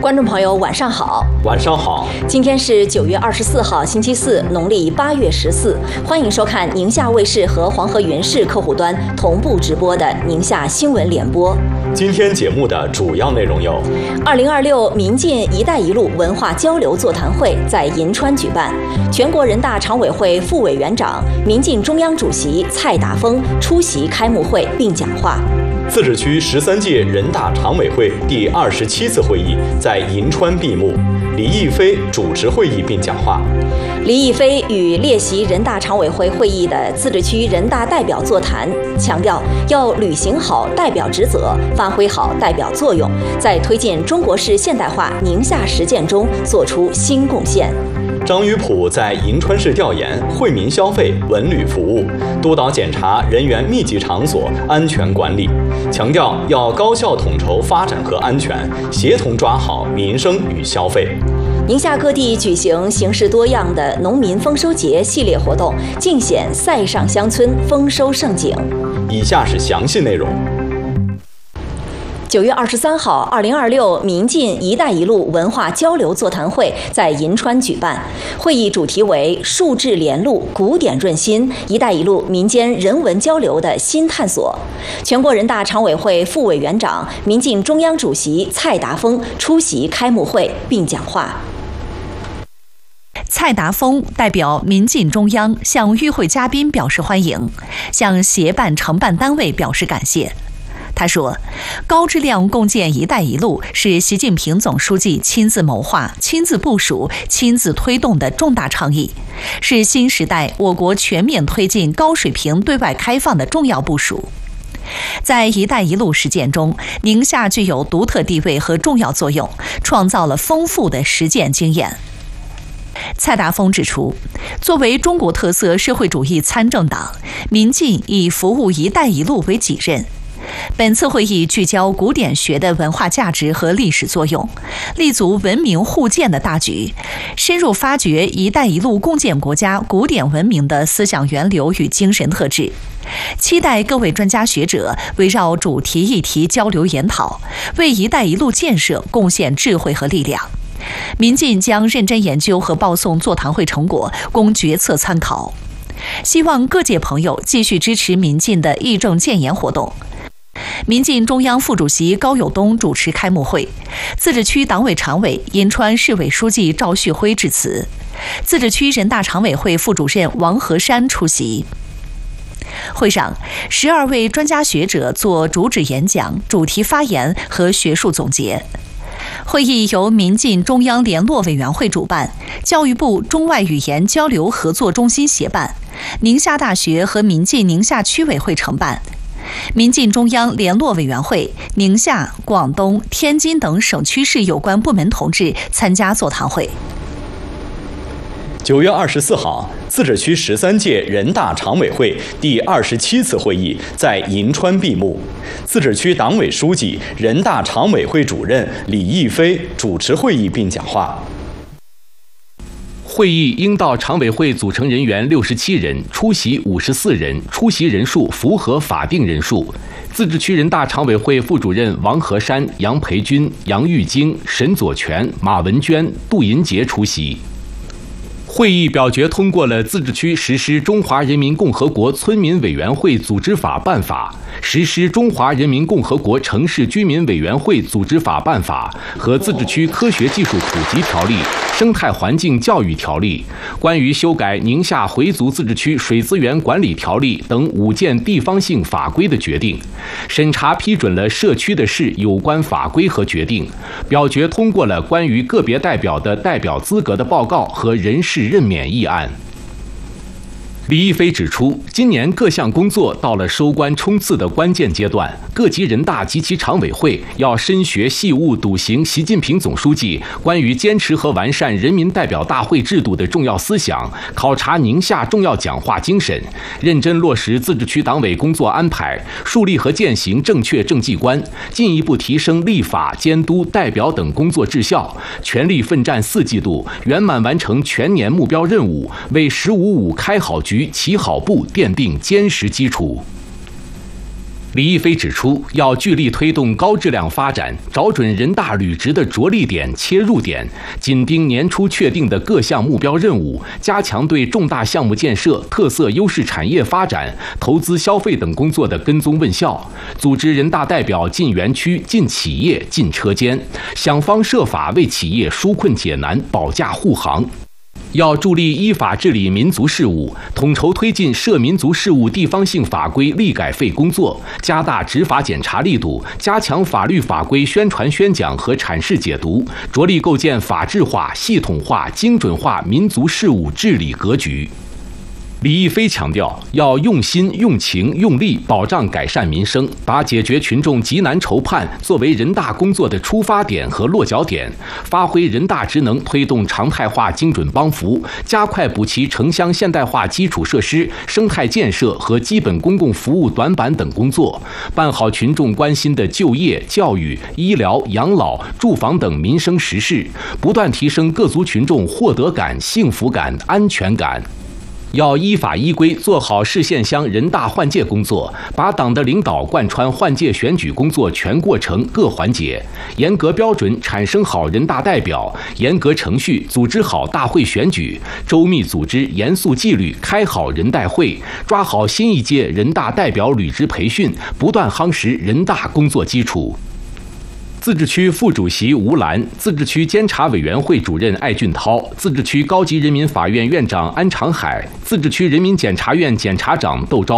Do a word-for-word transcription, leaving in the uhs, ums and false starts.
观众朋友，晚上好。 晚上好。 今天是九月二十四号，星期四，农历八月十四。欢迎收看宁夏卫视和黄河云视客户端同步直播的宁夏新闻联播。 今天节目的主要内容有： 二零二六民进“一带一路”文化交流座谈会在银川举办，全国人大常委会副委员长、民进中央主席蔡达峰出席开幕会并讲话。 自治区十三届人大常委会第二十七次会议在银川闭幕，李毅飞主持会议并讲话。 李毅飞与列席人大常委会会议的自治区人大代表座谈，强调要履行好代表职责，发挥好代表作用，在推进中国式现代化宁夏实践中做出新贡献。 张于普在银川市调研惠民消费、文旅服务，督导检查人员密集场所安全管理，强调要高效统筹发展和安全，协同抓好民生与消费。 宁夏各地举行形式多样的农民丰收节系列活动，尽显塞上乡村丰收盛景。 以下是详细内容。 九月二十三号，二零二六民进“一带一路”文化交流座谈会在银川举办。会议主题为“数质连路，古典润新，一带一路民间人文交流的新探索”。全国人大常委会副委员长、民进中央主席蔡达峰出席开幕会并讲话。 蔡达峰代表民进中央向与会嘉宾表示欢迎，向协办承办单位表示感谢。他说，高质量共建“一带一路”是习近平总书记亲自谋划、亲自部署、亲自推动的重大倡议，是新时代我国全面推进高水平对外开放的重要部署。在“一带一路”实践中，宁夏具有独特地位和重要作用，创造了丰富的实践经验。蔡达峰指出，作为中国特色社会主义参政党，民进以服务“一带一路”为己任。本次会议聚焦古典学的文化价值和历史作用，立足文明互鉴的大局，深入发掘“一带一路”共建国家古典文明的思想源流与精神特质。期待各位专家学者围绕主题议题交流研讨，为“一带一路”建设贡献智慧和力量。民进将认真研究和报送座谈会成果，供决策参考。希望各界朋友继续支持民进的议政建言活动。民进中央副主席高友东主持开幕会，自治区党委常委、银川市委书记赵旭辉致辞，自治区人大常委会副主任王和山出席。会上，十二位专家学者做主旨演讲、主题发言和学术总结。会议由民进中央联络委员会主办，教育部中外语言交流合作中心协办，宁夏大学和民进宁夏区委会承办。民进中央联络委员会、宁夏、广东、天津等省区市有关部门同志参加座谈会。 九月二十四号，自治区十三届人大常委会第二十七次会议在银川闭幕，自治区党委书记、人大常委会主任李毅飞主持会议并讲话。 会议应到常委会组成人员六十七人，出席五十四人，出席人数符合法定人数。自治区人大常委会副主任王和山、杨培军、杨玉京、沈左权、马文娟、杜银杰出席。会议表决通过了自治区实施《中华人民共和国村民委员会组织法办法》、实施《中华人民共和国城市居民委员会组织法办法》和自治区科学技术普及条例、生态环境教育条例、关于修改宁夏回族自治区水资源管理条例等五件地方性法规的决定，审查批准了社区的市有关法规和决定，表决通过了关于个别代表的代表资格的报告和人事任免议案。李毅飞指出，今年各项工作到了收官冲刺的关键阶段，各级人大及其常委会要深学细悟笃行习近平总书记关于坚持和完善人民代表大会制度的重要思想，考察宁夏重要讲话精神，认真落实自治区党委工作安排，树立和践行正确政绩观，进一步提升立法、监督、代表等工作质效，全力奋战四季度，圆满完成全年目标任务，为“十五五”开好局、起好步奠定坚实基础。 李毅飞指出，要聚力推动高质量发展，找准人大履职的着力点、切入点，紧盯年初确定的各项目标任务，加强对重大项目建设、特色优势产业发展、投资消费等工作的跟踪问效，组织人大代表进园区、进企业、进车间，想方设法为企业纾困解难、保驾护航。要助力依法治理民族事务，统筹推进涉民族事务地方性法规立改废工作，加大执法检查力度，加强法律法规宣传宣讲和阐释解读，着力构建法治化、系统化、精准化民族事务治理格局。李毅飞强调，要用心、用情、用力保障改善民生，把解决群众急难愁盼作为人大工作的出发点和落脚点，发挥人大职能，推动常态化精准帮扶，加快补齐城乡现代化基础设施、生态建设和基本公共服务短板等工作，办好群众关心的就业、教育、医疗、养老、住房等民生实事，不断提升各族群众获得感、幸福感、安全感。要依法依规做好市县乡人大换届工作，把党的领导贯穿换届选举工作全过程各环节，严格标准产生好人大代表，严格程序组织好大会选举，周密组织严肃纪律开好人代会，抓好新一届人大代表履职培训，不断夯实人大工作基础。自治区副主席吴兰、自治区监察委员会主任艾俊涛、自治区高级人民法院院长安长海、自治区人民检察院检察长窦昭